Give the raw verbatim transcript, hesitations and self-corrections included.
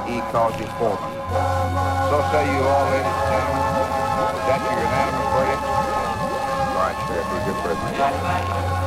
he calls you foreman. So say you all, ladies and gentlemen. Is that your unanimous verdict? All right, Sheriff, you're good prisoner.